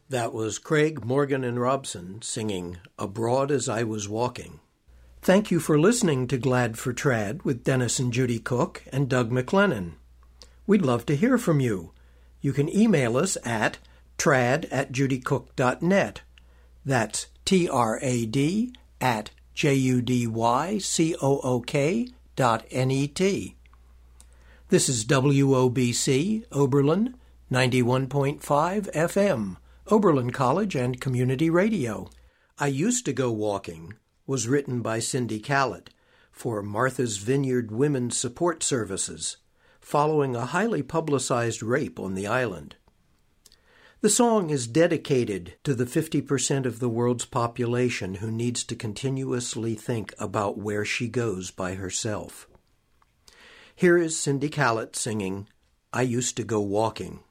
That was Craig, Morgan, and Robson singing Abroad as I Was Walking. Thank you for listening to Glad for Trad with Dennis and Judy Cook and Doug McLennan. We'd love to hear from you. You can email us at trad@judycook.net. That's trad@judycook.net. This is WOBC, Oberlin, 91.5 FM, Oberlin College and Community Radio. I Used to Go Walking was written by Cindy Callett for Martha's Vineyard Women's Support Services, following a highly publicized rape on the island. The song is dedicated to the 50% of the world's population who needs to continuously think about where she goes by herself. Here is Cindy Callett singing, I Used to Go Walking.